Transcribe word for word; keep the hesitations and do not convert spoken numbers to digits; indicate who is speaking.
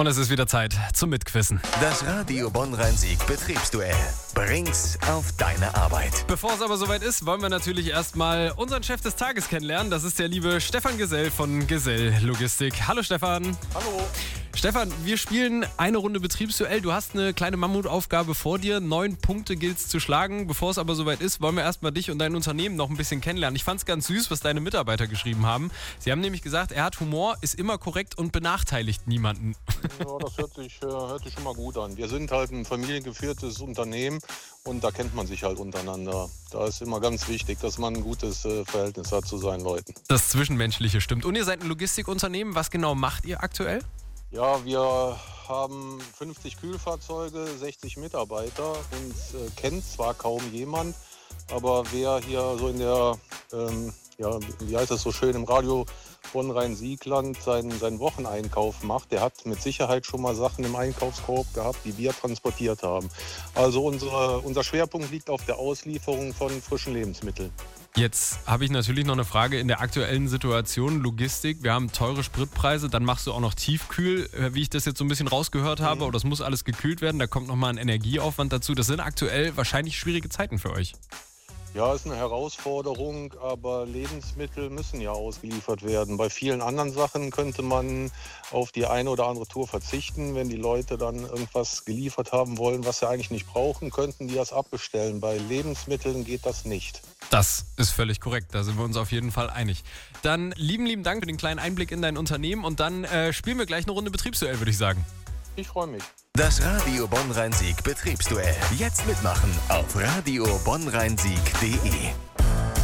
Speaker 1: Und es ist wieder Zeit zum Mitquissen.
Speaker 2: Das Radio Bonn-Rhein-Sieg Betriebsduell. Bring's auf deine Arbeit.
Speaker 1: Bevor es aber soweit ist, wollen wir natürlich erstmal unseren Chef des Tages kennenlernen. Das ist der liebe Stefan Gesell von Gesell Logistik. Hallo Stefan.
Speaker 3: Hallo.
Speaker 1: Stefan, wir spielen eine Runde Betriebsduell. Du hast eine kleine Mammutaufgabe vor dir. Neun Punkte gilt es zu schlagen. Bevor es aber soweit ist, wollen wir erstmal dich und dein Unternehmen noch ein bisschen kennenlernen. Ich fand es ganz süß, was deine Mitarbeiter geschrieben haben. Sie haben nämlich gesagt, er hat Humor, ist immer korrekt und benachteiligt niemanden.
Speaker 3: Ja, das hört sich, äh, hört sich schon mal gut an. Wir sind halt ein familiengeführtes Unternehmen und da kennt man sich halt untereinander. Da ist immer ganz wichtig, dass man ein gutes äh, Verhältnis hat zu seinen Leuten.
Speaker 1: Das Zwischenmenschliche stimmt. Und ihr seid ein Logistikunternehmen. Was genau macht ihr aktuell?
Speaker 3: Ja, wir haben fünfzig Kühlfahrzeuge, sechzig Mitarbeiter und äh, kennt zwar kaum jemand, aber wer hier so in der, ähm, ja, wie heißt das so schön, im Radio Bonn-Rhein-Siegland seinen, seinen Wocheneinkauf macht, der hat mit Sicherheit schon mal Sachen im Einkaufskorb gehabt, die wir transportiert haben. Also unsere, unser Schwerpunkt liegt auf der Auslieferung von frischen Lebensmitteln.
Speaker 1: Jetzt habe ich natürlich noch eine Frage in der aktuellen Situation, Logistik. Wir haben teure Spritpreise, dann machst du auch noch Tiefkühl, wie ich das jetzt so ein bisschen rausgehört habe. Oder das muss alles gekühlt werden, da kommt nochmal ein Energieaufwand dazu. Das sind aktuell wahrscheinlich schwierige Zeiten für euch.
Speaker 3: Ja, ist eine Herausforderung, aber Lebensmittel müssen ja ausgeliefert werden. Bei vielen anderen Sachen könnte man auf die eine oder andere Tour verzichten. Wenn die Leute dann irgendwas geliefert haben wollen, was sie eigentlich nicht brauchen, könnten die das abbestellen. Bei Lebensmitteln geht das nicht.
Speaker 1: Das ist völlig korrekt, da sind wir uns auf jeden Fall einig. Dann lieben, lieben Dank für den kleinen Einblick in dein Unternehmen und dann äh, spielen wir gleich eine Runde Betriebsduell, würde ich sagen.
Speaker 3: Ich freue mich.
Speaker 2: Das Radio Bonn-Rhein-Sieg Betriebsduell. Jetzt mitmachen auf radio bonn rhein sieg punkt de.